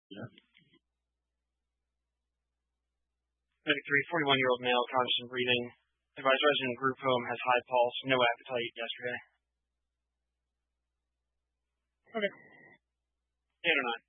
Yeah. 33, 41-year-old male, conscious and breathing. Advised resident in group home has high pulse, no appetite yesterday. Okay. 8 or 9.